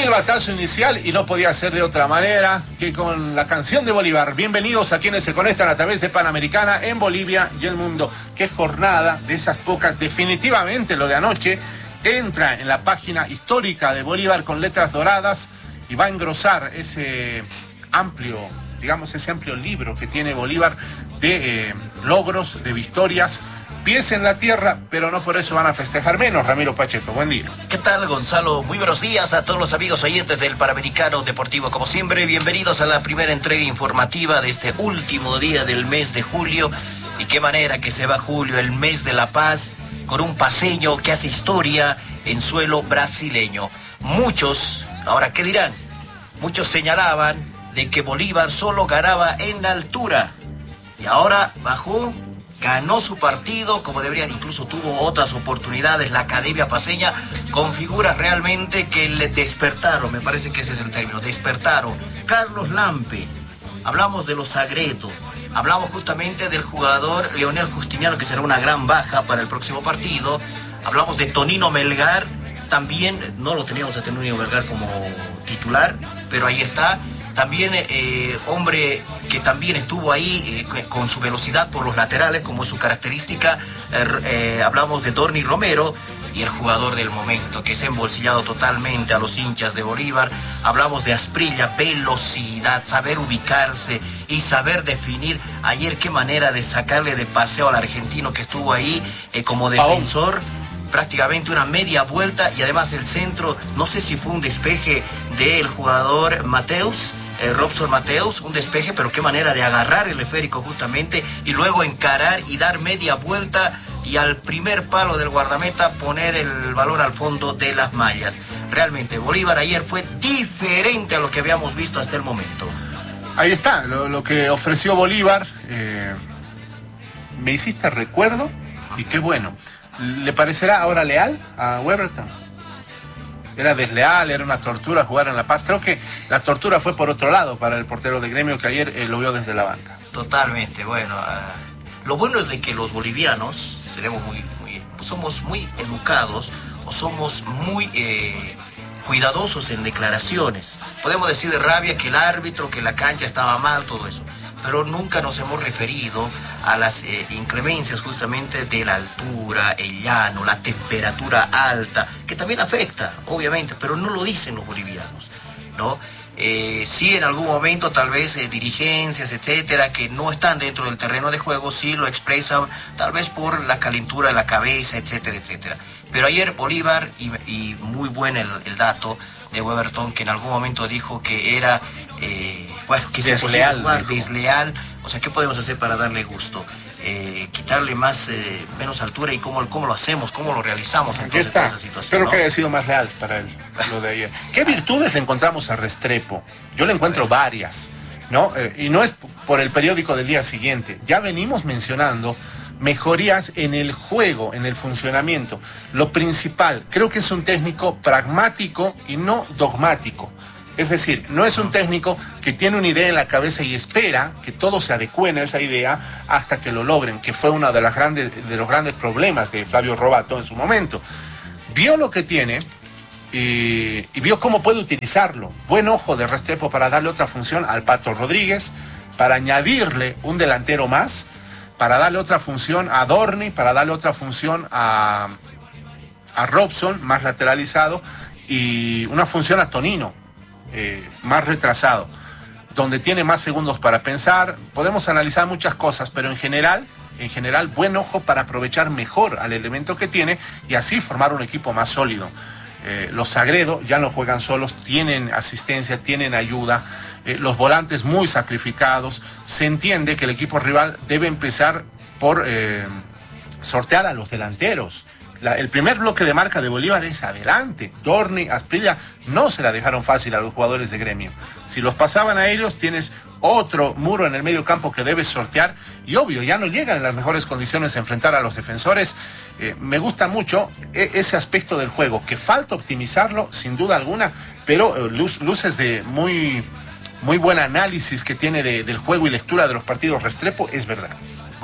silbatazo inicial y no podía ser de otra manera que con la canción de Bolívar. Bienvenidos a quienes se conectan a través de Panamericana en Bolivia y el mundo. Qué jornada de esas pocas. Definitivamente lo de anoche entra en la página histórica de Bolívar con letras doradas y va a engrosar ese amplio, digamos, ese amplio libro que tiene Bolívar de logros, de victorias. Pies en la tierra, pero no por eso van a festejar menos. Ramiro Pacheco, buen día. ¿Qué tal, Gonzalo? Muy buenos días a todos los amigos oyentes del Panamericano Deportivo. Como siempre, bienvenidos a la primera entrega informativa de este último día del mes de julio. Y qué manera que se va julio, el mes de la paz, con un paseño que hace historia en suelo brasileño. Muchos, ahora, ¿qué dirán? Muchos señalaban de que Bolívar solo ganaba en la altura. Y ahora bajó, ganó su partido como debería, incluso tuvo otras oportunidades la Academia Paceña con figuras realmente que le despertaron, me parece que ese es el término, despertaron. Carlos Lampe, hablamos de los Sagredo, hablamos justamente del jugador Leonel Justiniano, que será una gran baja para el próximo partido, hablamos de Tonino Melgar, también no lo teníamos a Tonino Melgar como titular, pero ahí está. También hombre que también estuvo ahí con su velocidad por los laterales, como es su característica. Hablamos de Dorni Romero y el jugador del momento, que se ha embolsillado totalmente a los hinchas de Bolívar. Hablamos de Asprilla, velocidad, saber ubicarse y saber definir. Ayer qué manera de sacarle de paseo al argentino que estuvo ahí como defensor. Prácticamente una media vuelta y además el centro, no sé si fue un despeje del jugador Mateus, Robson Mateus, un despeje, pero qué manera de agarrar el esférico justamente y luego encarar y dar media vuelta y al primer palo del guardameta poner el balón al fondo de las mallas. Realmente Bolívar ayer fue diferente a lo que habíamos visto hasta el momento. Ahí está, lo que ofreció Bolívar. Me hiciste recuerdo y qué bueno. ¿Le parecerá ahora leal a Weberton? Era desleal, era una tortura jugar en La Paz. Creo que la tortura fue por otro lado para el portero de Gremio, que ayer lo vio desde la banca. Totalmente, bueno. Lo bueno es de que los bolivianos somos muy educados o somos muy cuidadosos en declaraciones. Podemos decir de rabia que el árbitro, que la cancha estaba mal, todo eso. Pero nunca nos hemos referido a las inclemencias justamente de la altura, el llano, la temperatura alta, que también afecta, obviamente, pero no lo dicen los bolivianos, ¿no? Sí, en algún momento tal vez dirigencias, etcétera, que no están dentro del terreno de juego, sí lo expresan, tal vez por la calentura de la cabeza, etcétera, etcétera. Pero ayer Bolívar, y muy buen el dato de Weberton, que en algún momento dijo que era... que es desleal, o sea, ¿qué podemos hacer para darle gusto? Quitarle menos altura y cómo lo hacemos, cómo lo realizamos entonces en esa situación. Espero que haya sido más real para él, lo de ayer. ¿Qué virtudes le encontramos a Restrepo? Yo le encuentro varias, ¿no? Y no es por el periódico del día siguiente. Ya venimos mencionando mejorías en el juego, en el funcionamiento. Lo principal, creo que es un técnico pragmático y no dogmático. Es decir, no es un técnico que tiene una idea en la cabeza y espera que todo se adecúen a esa idea hasta que lo logren, que fue uno de los grandes problemas de Flavio Robato en su momento. Vio lo que tiene y vio cómo puede utilizarlo. Buen ojo de Restrepo para darle otra función al Pato Rodríguez, para añadirle un delantero más, para darle otra función a Dorni, para darle otra función a Robson, más lateralizado, y una función a Tonino, más retrasado, donde tiene más segundos para pensar. Podemos analizar muchas cosas, pero en general, buen ojo para aprovechar mejor al elemento que tiene y así formar un equipo más sólido. Los Sagredo ya no juegan solos, tienen asistencia, tienen ayuda, los volantes muy sacrificados. Se entiende que el equipo rival debe empezar por sortear a los delanteros. El primer bloque de marca de Bolívar es adelante. Dorni, Asprilla no se la dejaron fácil a los jugadores de Gremio. Si los pasaban a ellos, tienes otro muro en el medio campo que debes sortear y obvio, ya no llegan en las mejores condiciones a enfrentar a los defensores. Me gusta mucho ese aspecto del juego, que falta optimizarlo sin duda alguna, pero luces de muy buen análisis que tiene del juego y lectura de los partidos Restrepo, es verdad.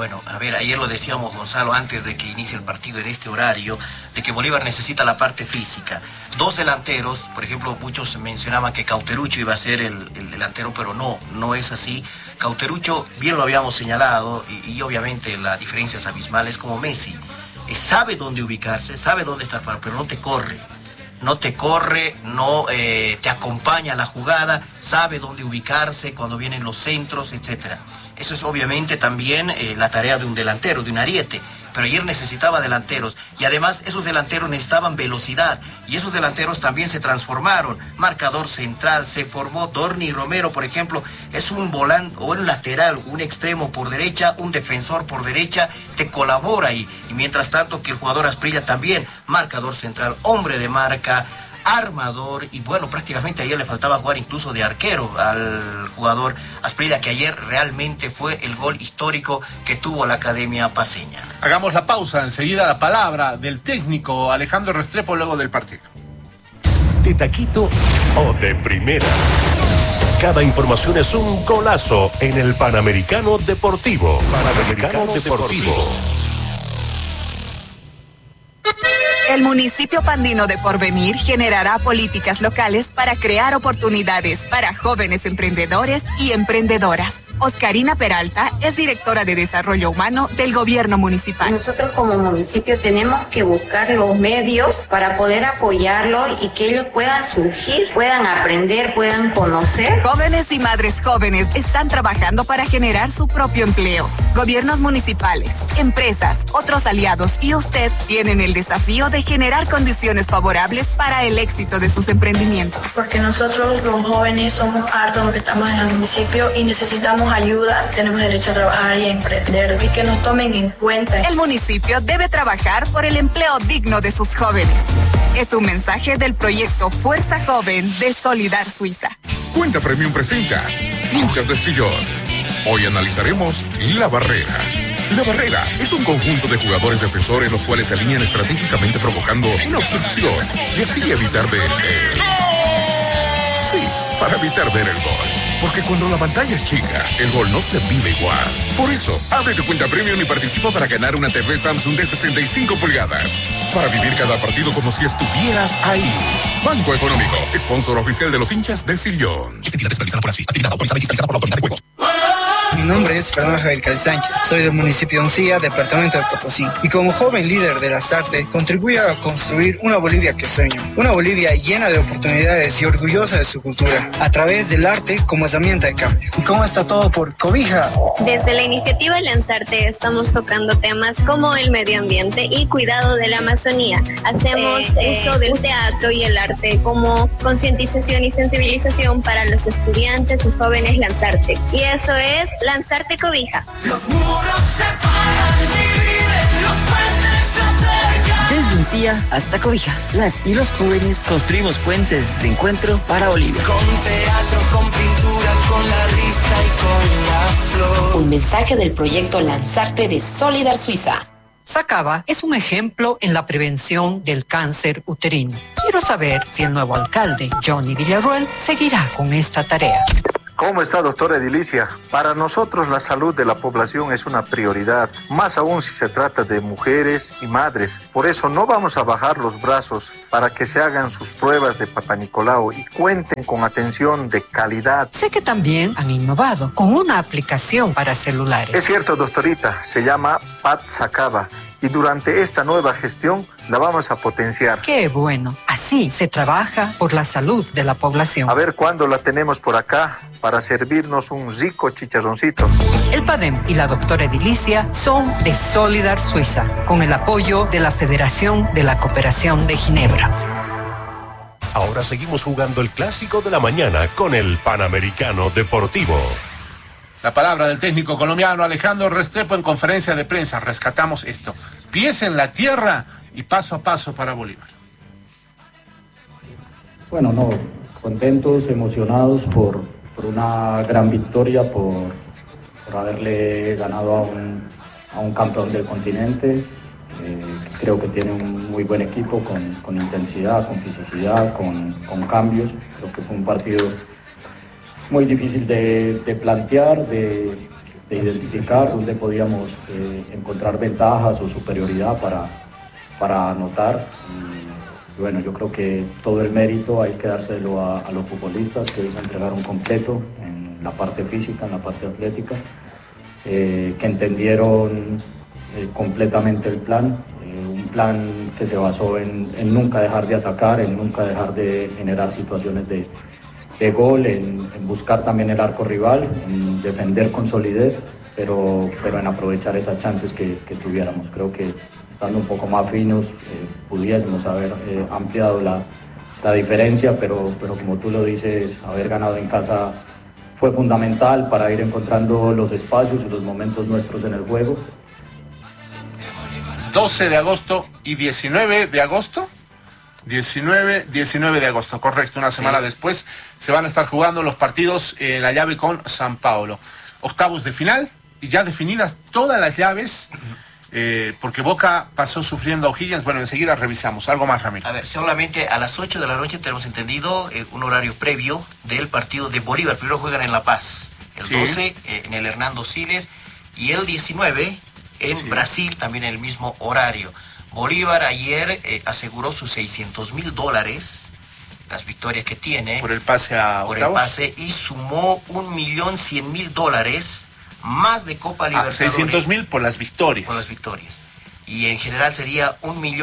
Bueno, a ver, ayer lo decíamos, Gonzalo, antes de que inicie el partido en este horario, de que Bolívar necesita la parte física. Dos delanteros, por ejemplo, muchos mencionaban que Cauterucho iba a ser el delantero, pero no es así. Cauterucho, bien lo habíamos señalado, y obviamente la diferencia es abismal, es como Messi. Sabe dónde ubicarse, sabe dónde estar, pero no te corre. No te corre, no te acompaña a la jugada, sabe dónde ubicarse cuando vienen los centros, etcétera. Eso es obviamente también la tarea de un delantero, de un ariete. Pero ayer necesitaba delanteros y además esos delanteros necesitaban velocidad y esos delanteros también se transformaron. Marcador central, se formó Dorni Romero, por ejemplo, es un volante o un lateral, un extremo por derecha, un defensor por derecha, te colabora ahí. Y mientras tanto que el jugador Asprilla también, marcador central, hombre de marca, armador, y bueno, prácticamente ayer le faltaba jugar incluso de arquero al jugador Asprilla, que ayer realmente fue el gol histórico que tuvo la Academia Paceña. Hagamos la pausa, enseguida la palabra del técnico Alejandro Restrepo luego del partido. De taquito o de primera. Cada información es un golazo en el Panamericano Deportivo. Panamericano Deportivo. El municipio Pandino de Porvenir generará políticas locales para crear oportunidades para jóvenes emprendedores y emprendedoras. Oscarina Peralta es directora de Desarrollo Humano del Gobierno Municipal. Nosotros como municipio tenemos que buscar los medios para poder apoyarlos y que ellos puedan surgir, puedan aprender, puedan conocer. Jóvenes y madres jóvenes están trabajando para generar su propio empleo. Gobiernos municipales, empresas, otros aliados y usted tienen el desafío de generar condiciones favorables para el éxito de sus emprendimientos. Porque nosotros los jóvenes somos hartos los que estamos en el municipio y necesitamos ayuda, tenemos derecho a trabajar y a emprender y que nos tomen en cuenta. El municipio debe trabajar por el empleo digno de sus jóvenes. Es un mensaje del proyecto Fuerza Joven de Solidar Suiza. Cuenta Premium presenta Hinchas de Sillón. Hoy analizaremos La Barrera. La Barrera es un conjunto de jugadores defensores los cuales se alinean estratégicamente provocando una obstrucción y así evitar ver Sí, para evitar ver el gol. Porque cuando la pantalla es chica, el gol no se vive igual. Por eso, abre tu cuenta Premium y participa para ganar una TV Samsung de 65 pulgadas. Para vivir cada partido como si estuvieras ahí. Banco Económico, sponsor oficial de los hinchas de Sillón. Entidad supervisada por ASFI, actividad autorizada y fiscalizada por la Autoridad de Juegos. Mi nombre es Fernando Javier Cal Sánchez, soy del municipio de Uncía, departamento de Potosí, y como joven líder de las artes, contribuyo a construir una Bolivia que sueño, una Bolivia llena de oportunidades y orgullosa de su cultura, a través del arte como herramienta de cambio. ¿Y cómo está todo por Cobija? Desde la iniciativa Lanzarte estamos tocando temas como el medio ambiente y cuidado de la Amazonía. Hacemos uso del teatro y el arte como concientización y sensibilización para los estudiantes y jóvenes Lanzarte. Y eso es Lanzarte Cobija. Los muros separan, dividen, los puentes se acercan. Desde Uncía hasta Cobija, las y los jóvenes construimos puentes de encuentro para Bolivia. Con teatro, con pintura, con la risa y con la flor. Un mensaje del proyecto Lanzarte de Solidar Suiza. Sacaba es un ejemplo en la prevención del cáncer uterino. Quiero saber si el nuevo alcalde, Johnny Villarroel, seguirá con esta tarea. ¿Cómo está, doctora Edilicia? Para nosotros la salud de la población es una prioridad, más aún si se trata de mujeres y madres. Por eso no vamos a bajar los brazos para que se hagan sus pruebas de Papá Nicolau y cuenten con atención de calidad. Sé que también han innovado con una aplicación para celulares. Es cierto, doctorita, se llama Pat Sacaba. Y durante esta nueva gestión la vamos a potenciar. ¡Qué bueno! Así se trabaja por la salud de la población. A ver cuándo la tenemos por acá para servirnos un rico chicharroncito. El PADEM y la doctora Edilicia son de Solidar Suiza, con el apoyo de la Federación de la Cooperación de Ginebra. Ahora seguimos jugando el clásico de la mañana con el Panamericano Deportivo. La palabra del técnico colombiano Alejandro Restrepo en conferencia de prensa. Rescatamos esto. Pies en la tierra y paso a paso para Bolívar. Bueno, contentos, emocionados por una gran victoria, por haberle ganado a un campeón del continente. Creo que tiene un muy buen equipo con intensidad, con fisicidad, con cambios. Creo que fue un partido muy difícil de plantear, de identificar dónde podíamos encontrar ventajas o superioridad para anotar. Y bueno, yo creo que todo el mérito hay que dárselo a los futbolistas que hoy se entregaron completo en la parte física, en la parte atlética, que entendieron completamente el plan, un plan que se basó en nunca dejar de atacar, en nunca dejar de generar situaciones de gol, en buscar también el arco rival, en defender con solidez, pero en aprovechar esas chances que tuviéramos. Creo que estando un poco más finos pudiésemos haber ampliado la diferencia, pero como tú lo dices, haber ganado en casa fue fundamental para ir encontrando los espacios y los momentos nuestros en el juego. 12 de agosto y 19 de agosto. 19 de agosto, correcto, una semana después se van a estar jugando los partidos en la llave con San Paulo. Octavos de final y ya definidas todas las llaves, porque Boca pasó sufriendo a O'Higgins. Bueno, enseguida revisamos. Algo más, Ramiro. A ver, solamente a las 8 de la noche tenemos entendido un horario previo del partido de Bolívar. Primero juegan en La Paz, el 12 en el Hernando Siles y el 19 en Brasil, también en el mismo horario. Bolívar ayer aseguró sus $600,000, las victorias que tiene. Por el pase a octavos. Por el pase, y sumó $1.100.000 más de Copa Libertadores. 600,000 por las victorias. Por las victorias. Y en general sería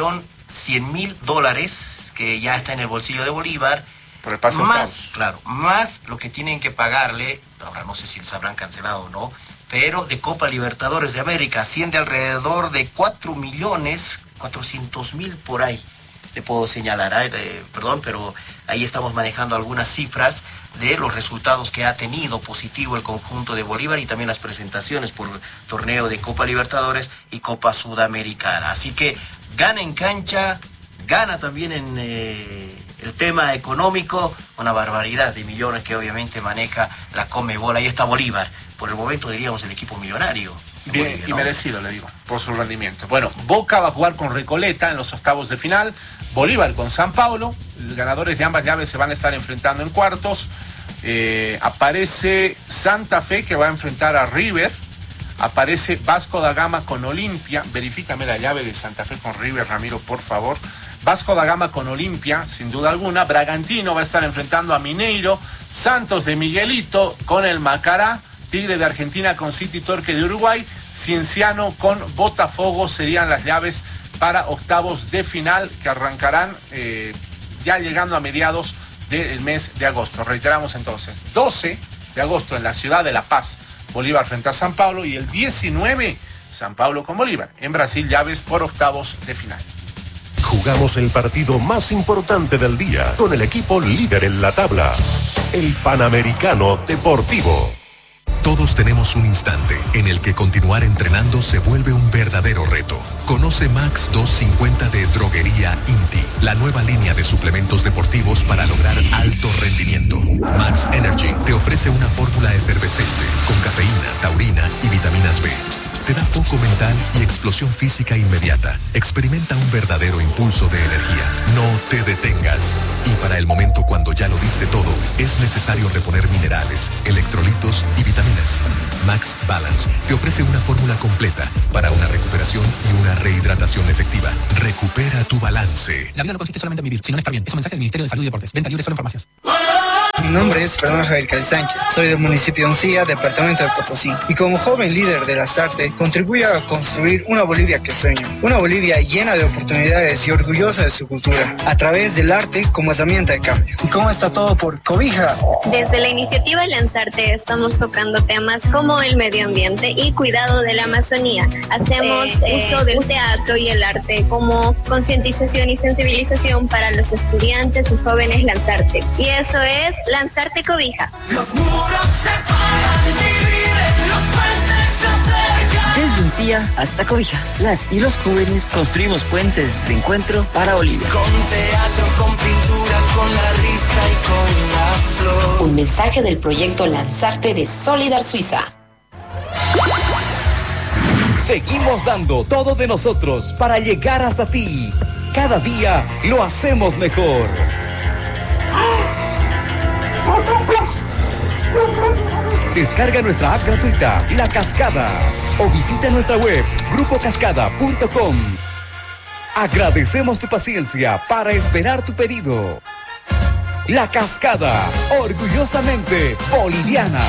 $1.100.000 que ya está en el bolsillo de Bolívar. Por el pase a octavos. Claro, más lo que tienen que pagarle, ahora no sé si les habrán cancelado o no, pero de Copa Libertadores de América asciende alrededor de 4.400.000 por ahí. Le puedo señalar, perdón, pero ahí estamos manejando algunas cifras de los resultados que ha tenido positivo el conjunto de Bolívar y también las presentaciones por el torneo de Copa Libertadores y Copa Sudamericana. Así que gana en cancha, gana también en el tema económico, una barbaridad de millones que obviamente maneja la Conmebol. Ahí está Bolívar, por el momento diríamos el equipo millonario. Bien, Bolivia, ¿no? Y merecido, le digo, por su rendimiento. Bueno, Boca va a jugar con Recoleta en los octavos de final, Bolívar con San Paulo, los ganadores de ambas llaves se van a estar enfrentando en cuartos. Aparece Santa Fe, que va a enfrentar a River, aparece Vasco da Gama con Olimpia. Verifícame la llave de Santa Fe con River, Ramiro, por favor. Vasco da Gama con Olimpia, sin duda alguna. Bragantino va a estar enfrentando a Mineiro, Santos de Miguelito con el Macará, Tigre de Argentina con City Torque de Uruguay, Cienciano con Botafogo serían las llaves para octavos de final que arrancarán ya llegando a mediados del mes de agosto. Reiteramos entonces, 12 de agosto en la ciudad de La Paz, Bolívar frente a San Paulo, y el 19 San Paulo con Bolívar. En Brasil, llaves por octavos de final. Jugamos el partido más importante del día con el equipo líder en la tabla, el Panamericano Deportivo. Todos tenemos un instante en el que continuar entrenando se vuelve un verdadero reto. Conoce Max 250 de Droguería Inti, la nueva línea de suplementos deportivos para lograr alto rendimiento. Max Energy te ofrece una fórmula efervescente con cafeína, taurina y vitaminas B. Te da foco mental y explosión física inmediata. Experimenta un verdadero impulso de energía. No te detengas. Y para el momento cuando ya lo diste todo, es necesario reponer minerales, electrolitos y vitaminas. Max Balance te ofrece una fórmula completa para una recuperación y una rehidratación efectiva. Recupera tu balance. La vida no consiste solamente en vivir, sino en estar bien. Es un mensaje del Ministerio de Salud y Deportes. Venta libre solo en farmacias. Mi nombre es Fernando Javier Sánchez, soy del municipio de Uncía, departamento de Potosí, y como joven líder de las artes, contribuyo a construir una Bolivia que sueño, una Bolivia llena de oportunidades y orgullosa de su cultura, a través del arte como herramienta de cambio. ¿Y cómo está todo por Cobija? Desde la iniciativa Lanzarte estamos tocando temas como el medio ambiente y cuidado de la Amazonía. Hacemos uso del teatro y el arte como concientización y sensibilización para los estudiantes y jóvenes Lanzarte. Y eso es Lanzarte Cobija. Los muros separan, dividen, los puentes se acercan. Desde Uncía hasta Cobija, las y los jóvenes construimos puentes de encuentro para Bolivia. Con teatro, con pintura, con la risa y con la flor. Un mensaje del proyecto Lanzarte de Solidar Suiza. Seguimos dando todo de nosotros para llegar hasta ti. Cada día lo hacemos mejor. Descarga nuestra app gratuita, La Cascada, o visita nuestra web, grupocascada.com. Agradecemos tu paciencia para esperar tu pedido. La Cascada, orgullosamente boliviana.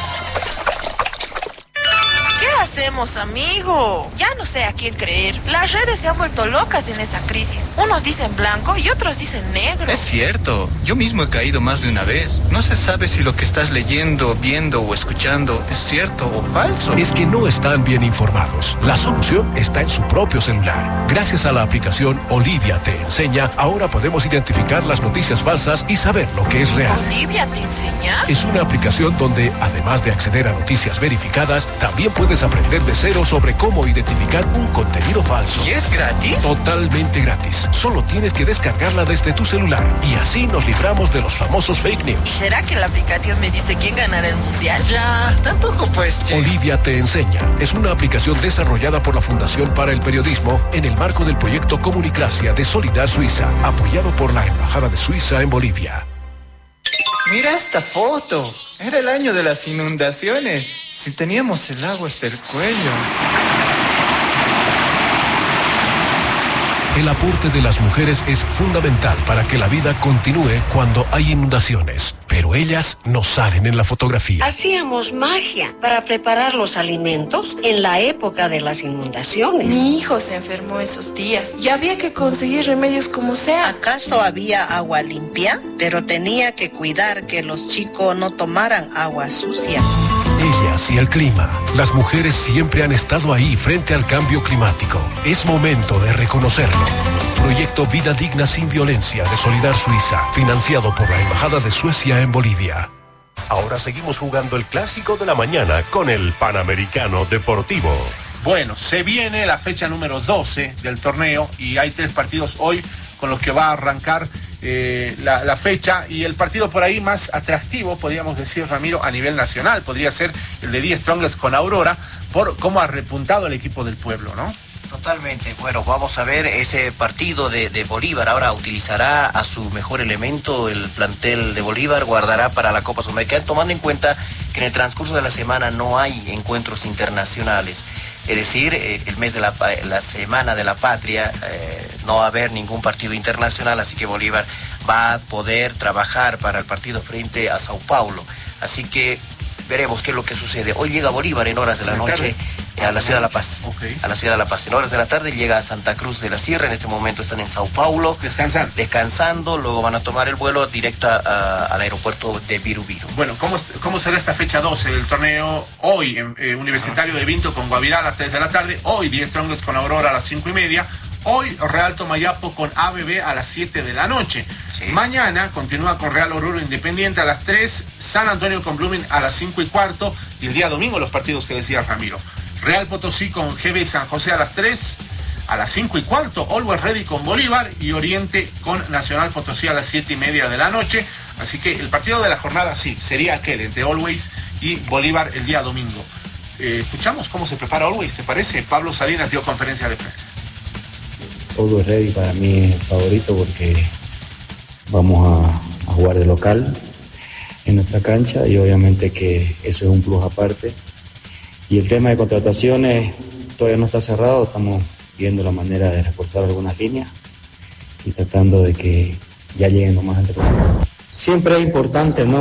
¿Qué hacemos, amigo? Ya no sé a quién creer. Las redes se han vuelto locas en esa crisis. Unos dicen blanco y otros dicen negro. Es cierto, yo mismo he caído más de una vez. No se sabe si lo que estás leyendo, viendo o escuchando es cierto o falso. Es que no están bien informados. La solución está en su propio celular. Gracias a la aplicación Olivia Te Enseña, ahora podemos identificar las noticias falsas y saber lo que es real. ¿Olivia Te Enseña? Es una aplicación donde, además de acceder a noticias verificadas, también puedes aprender de cero sobre cómo identificar un contenido falso. ¿Y es gratis? Totalmente gratis. Solo tienes que descargarla desde tu celular y así nos libramos de los famosos fake news. ¿Será que la aplicación me dice quién ganará el mundial? Ya, tampoco pues, che. Olivia Te Enseña es una aplicación desarrollada por la Fundación para el Periodismo en el marco del proyecto Comunicracia de Solidar Suiza, apoyado por la Embajada de Suiza en Bolivia. Mira esta foto. Era el año de las inundaciones. Si teníamos el agua hasta el cuello. El aporte de las mujeres es fundamental para que la vida continúe cuando hay inundaciones, pero ellas no salen en la fotografía. Hacíamos magia para preparar los alimentos en la época de las inundaciones. Mi hijo se enfermó esos días y había que conseguir remedios como sea. ¿Acaso había agua limpia? Pero tenía que cuidar que los chicos no tomaran agua sucia. Ellas y el clima. Las mujeres siempre han estado ahí frente al cambio climático. Es momento de reconocerlo. Proyecto Vida Digna Sin Violencia de Solidar Suiza, financiado por la Embajada de Suecia en Bolivia. Ahora seguimos jugando el clásico de la mañana con el Panamericano Deportivo. Bueno, se viene la fecha número 12 del torneo y hay 3 partidos hoy con los que va a arrancar la fecha, y el partido por ahí más atractivo, podríamos decir, Ramiro, a nivel nacional, podría ser el de 10 Strongest con Aurora, por cómo ha repuntado el equipo del pueblo, ¿no? Totalmente. Bueno, vamos a ver ese partido de Bolívar. Ahora utilizará a su mejor elemento el plantel de Bolívar, guardará para la Copa Sudamericana, tomando en cuenta que en el transcurso de la semana no hay encuentros internacionales. Es decir, el mes de la Semana de la Patria no va a haber ningún partido internacional, así que Bolívar va a poder trabajar para el partido frente a Sao Paulo. Así que veremos qué es lo que sucede. Hoy llega Bolívar en horas de la noche a la ciudad de La Paz. Okay. A la ciudad de La Paz. En horas de la tarde llega a Santa Cruz de la Sierra. En este momento están en Sao Paulo. Descansando. Luego van a tomar el vuelo directo al aeropuerto de Virubiru. Bueno, ¿cómo será esta fecha 12 del torneo? Hoy, Universitario de Vinto con Guavirá a las 3 de la tarde. Hoy, 10 Strongest con Aurora a las 5:30. Hoy, Real Tomayapo con ABB a las 7 de la noche. Sí. Mañana continúa con Real Oruro Independiente a las 3, San Antonio con Blooming a las 5:15, y el día domingo los partidos que decía Ramiro. Real Potosí con GB San José a las 3, a las 5:15, Always Ready con Bolívar, y Oriente con Nacional Potosí a las 7:30 de la noche. Así que el partido de la jornada sí, sería aquel entre Always y Bolívar el día domingo. Escuchamos cómo se prepara Always, ¿te parece? Pablo Salinas dio conferencia de prensa. Always Ready para mí es favorito porque vamos a jugar de local en nuestra cancha, y obviamente que eso es un plus aparte. Y el tema de contrataciones todavía no está cerrado, estamos viendo la manera de reforzar algunas líneas y tratando de que ya lleguen lo más antes posible. Siempre es importante, ¿no?,